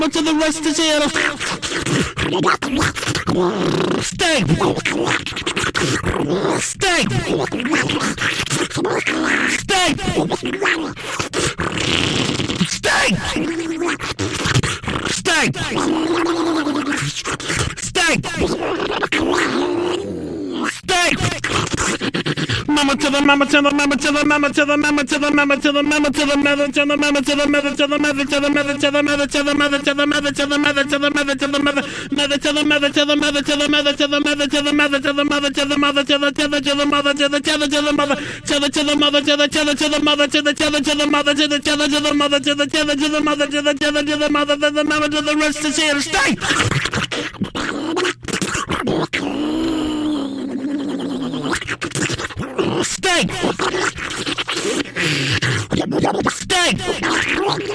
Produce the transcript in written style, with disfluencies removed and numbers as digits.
But to the rest is here. Stay. Stay. Stay. Stay. Stay. Stay. Mama to the mama to the mama to the mama to the mama to the mama to the mama to the mother to the mama to the mother to the mother to the mother to the mother to the mother to the mother to the mother to the mother to the mother mother to the mother to the mother to the mother to the mother to the mother to the mother to the mother to the tether to the mother to the tether to the mother to the mother to the tether to the mother to the tether to the mother to the tether to the mother to the tether to the mother to the tether to the mother to the mother to the rest is here to stay. Stay! Stay!